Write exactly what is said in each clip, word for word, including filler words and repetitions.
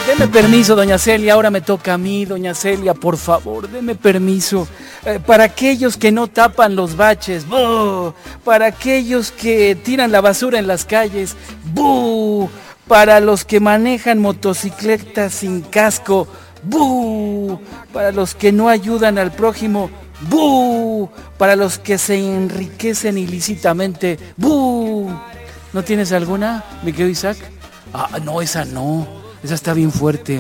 Deme permiso, doña Celia, ahora me toca a mí, doña Celia, por favor, deme permiso. Eh, para aquellos que no tapan los baches, ¡bú! Para aquellos que tiran la basura en las calles, ¡bú! Para los que manejan motocicletas sin casco, ¡bú! Para los que no ayudan al prójimo, ¡bú! Para los que se enriquecen ilícitamente, ¡bú! ¿No tienes alguna, mi querido Isaac? Ah, no, esa no. Esa está bien fuerte.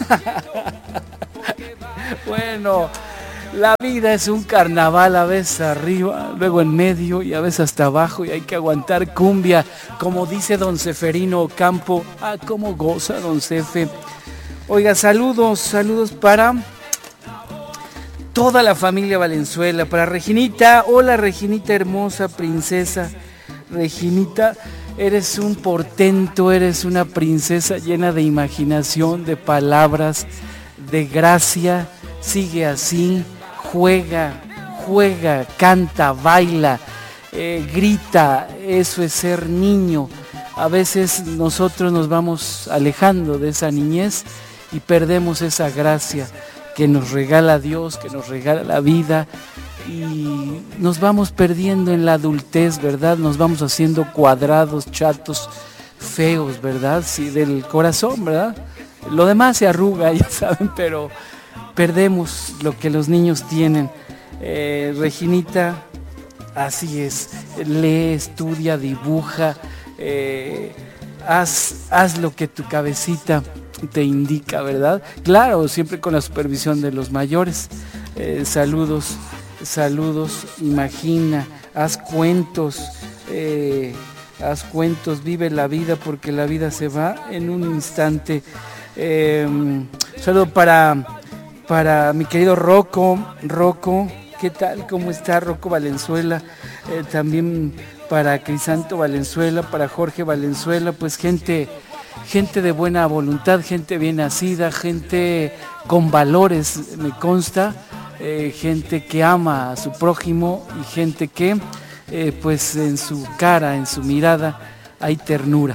Bueno, la vida es un carnaval, a veces arriba, luego en medio y a veces hasta abajo, y hay que aguantar cumbia, como dice don Seferino Ocampo. Ah, cómo goza don Cefe. Oiga, saludos, saludos para toda la familia Valenzuela, para Reginita. Hola, Reginita hermosa, princesa. Reginita, eres un portento, eres una princesa llena de imaginación, de palabras, de gracia. Sigue así, juega, juega, canta, baila, eh, grita. Eso es ser niño. A veces nosotros nos vamos alejando de esa niñez y perdemos esa gracia que nos regala Dios, que nos regala la vida. Y nos vamos perdiendo en la adultez, ¿verdad? Nos vamos haciendo cuadrados, chatos, feos, ¿verdad? Sí, del corazón, ¿verdad? Lo demás se arruga, ya saben, pero perdemos lo que los niños tienen. Eh, Reginita, así es, lee, estudia, dibuja, eh, haz, haz lo que tu cabecita te indica, ¿verdad? Claro, siempre con la supervisión de los mayores. Eh, saludos. Saludos, imagina, haz cuentos, eh, haz cuentos, vive la vida porque la vida se va en un instante. Eh, saludo para, para mi querido Rocco, Rocco, ¿qué tal? ¿Cómo está Rocco Valenzuela? Eh, también para Crisanto Valenzuela, para Jorge Valenzuela, pues gente, gente de buena voluntad, gente bien nacida, gente con valores, me consta. Eh, gente que ama a su prójimo y gente que eh, pues en su cara, en su mirada hay ternura.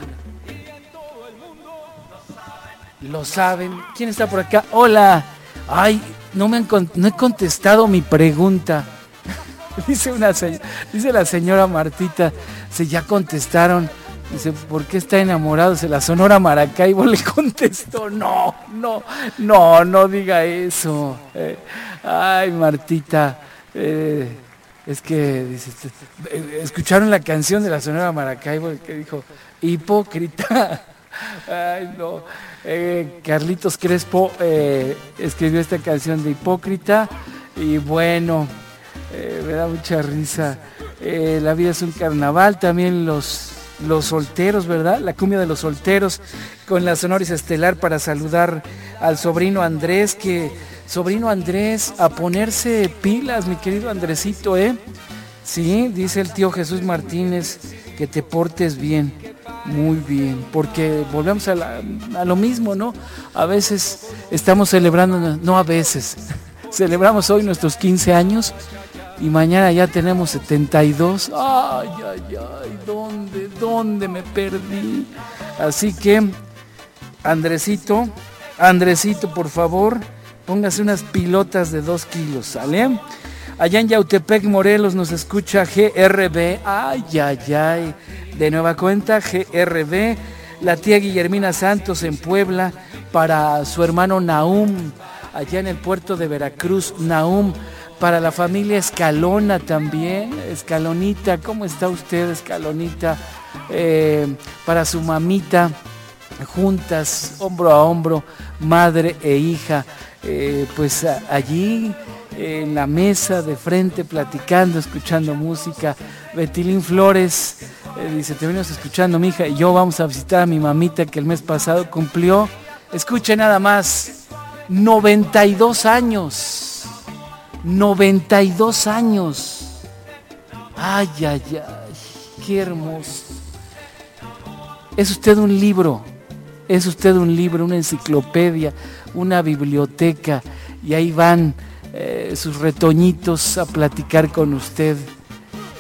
Lo saben. ¿Quién está por acá? Hola. Ay, no me han no he contestado mi pregunta. Dice una dice la señora Martita, se ya contestaron. Dice, ¿por qué está enamorado? Se la Sonora Maracaibo le contestó, no, no, no, no diga eso. Eh, ay, Martita, eh, es que, dice, ¿escucharon la canción de la Sonora Maracaibo que dijo, hipócrita? Ay, no. Eh, Carlitos Crespo eh, escribió esta canción de Hipócrita y bueno, eh, me da mucha risa. Eh, la vida es un carnaval, también los... Los solteros, ¿verdad? La cumbia de los solteros con la Sonoris Estelar para saludar al sobrino Andrés, que sobrino Andrés, a ponerse pilas, mi querido Andresito, ¿eh? Sí, dice el tío Jesús Martínez, que te portes bien, muy bien, porque volvemos a, la, a lo mismo, ¿no? A veces estamos celebrando, no a veces, celebramos hoy nuestros quince años y mañana ya tenemos setenta y dos. Ay, ay, ay, ¿dónde, dónde me perdí? Así que, Andresito, Andresito, por favor, póngase unas pilotas de dos kilos, ¿sale? Allá en Yautepec, Morelos, nos escucha G R B. Ay, ay, ay. De nueva cuenta, G R B. La tía Guillermina Santos en Puebla, para su hermano Nahum, allá en el puerto de Veracruz, Nahum. Para la familia Escalona también, Escalonita, ¿cómo está usted, Escalonita? Eh, para su mamita, juntas, hombro a hombro, madre e hija, eh, pues a, allí eh, en la mesa de frente, platicando, escuchando música. Betilín Flores eh, dice, te venimos escuchando, mija, y yo vamos a visitar a mi mamita que el mes pasado cumplió, escuche nada más, noventa y dos años. noventa y dos años. Ay, ay, ay, qué hermoso. Es usted un libro, es usted un libro, una enciclopedia, una biblioteca, y ahí van eh, sus retoñitos a platicar con usted.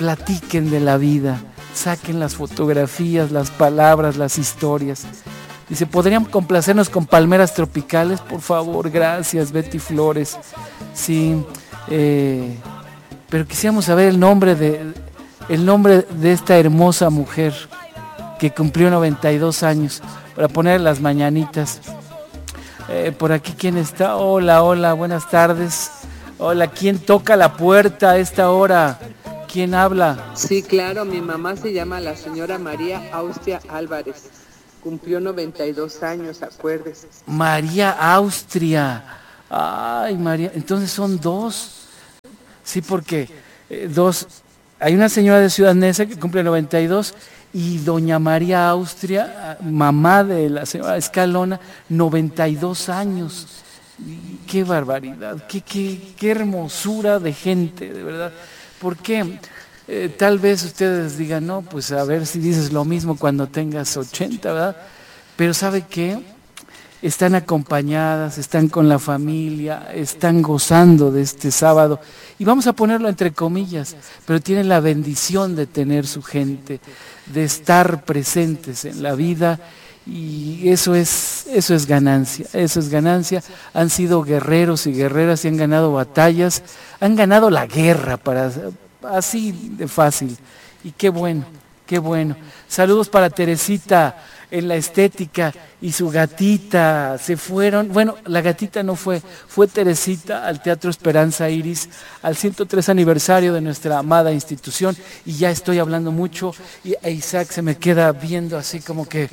Platiquen de la vida, saquen las fotografías, las palabras, las historias. Dice, ¿podrían complacernos con Palmeras Tropicales? Por favor, gracias, Betty Flores. Sí, eh, pero quisiéramos saber el nombre de, el nombre de esta hermosa mujer que cumplió noventa y dos años, para poner las mañanitas. Eh, por aquí, ¿quién está? Hola, hola, buenas tardes. Hola, ¿quién toca la puerta a esta hora? ¿Quién habla? Sí, claro, mi mamá se llama la señora María Austria Álvarez. Cumplió noventa y dos años, acuérdese. María Austria. Ay, María, entonces son dos. Sí, porque eh, dos. Hay una señora de Ciudad Neza que cumple noventa y dos y doña María Austria, mamá de la señora Escalona, noventa y dos años. Qué barbaridad, qué, qué, qué hermosura de gente, de verdad. ¿Por qué? Eh, tal vez ustedes digan, no, pues a ver si dices lo mismo cuando tengas ochenta, ¿verdad? Pero ¿sabe qué? Están acompañadas, están con la familia, están gozando de este sábado. Y vamos a ponerlo entre comillas, pero tienen la bendición de tener su gente, de estar presentes en la vida. Y eso es, eso es ganancia, eso es ganancia. Han sido guerreros y guerreras y han ganado batallas, han ganado la guerra, para así de fácil. Y qué bueno, qué bueno. Saludos para Teresita en la estética y su gatita. Se fueron, bueno, la gatita no fue, fue Teresita al Teatro Esperanza Iris, al ciento tres aniversario de nuestra amada institución. Y ya estoy hablando mucho y a Isaac se me queda viendo así como que...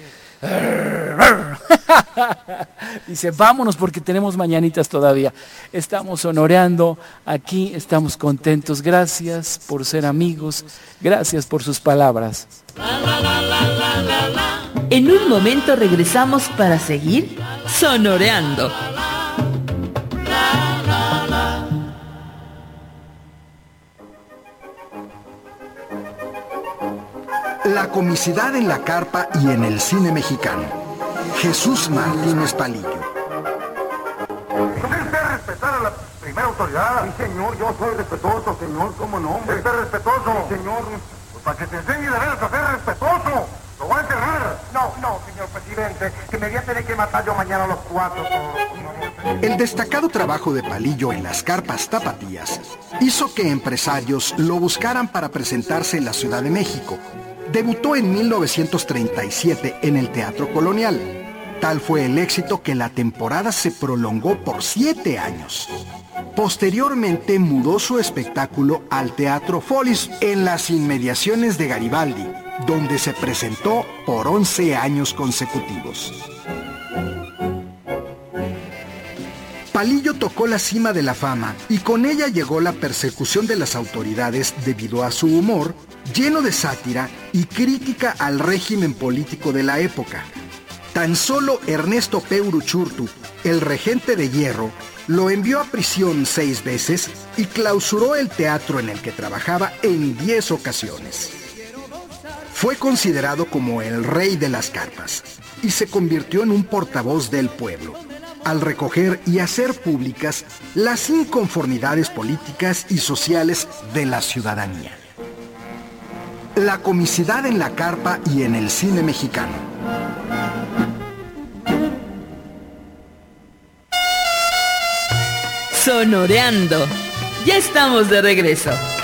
Dice, vámonos porque tenemos mañanitas todavía. Estamos honoreando aquí, estamos contentos. Gracias por ser amigos, gracias por sus palabras. En un momento regresamos para seguir sonoreando. La comicidad en la carpa y en el cine mexicano. Jesús Martínez Palillo. ¿Quiere usted respetar a la primera autoridad? Sí, señor, yo soy respetuoso, señor, ¿cómo no? ¿Quiere usted respetuoso? Sí, señor. Pues para que te enseñe de veras a ser respetuoso. Lo voy a enterrar. No, no, señor presidente, que me voy a tener que matar yo mañana a los cuatro. El destacado trabajo de Palillo en las carpas tapatías hizo que empresarios lo buscaran para presentarse en la Ciudad de México. Debutó en mil novecientos treinta y siete en el Teatro Colonial. Tal fue el éxito que la temporada se prolongó por siete años. Posteriormente mudó su espectáculo al Teatro Folis en las inmediaciones de Garibaldi, donde se presentó por once años consecutivos. Palillo tocó la cima de la fama y con ella llegó la persecución de las autoridades debido a su humor, lleno de sátira y crítica al régimen político de la época. Tan solo Ernesto P. Uruchurtu, el regente de Hierro, lo envió a prisión seis veces y clausuró el teatro en el que trabajaba en diez ocasiones. Fue considerado como el rey de las carpas y se convirtió en un portavoz del pueblo, al recoger y hacer públicas las inconformidades políticas y sociales de la ciudadanía. La comicidad en la carpa y en el cine mexicano. Sonoreando. Ya estamos de regreso.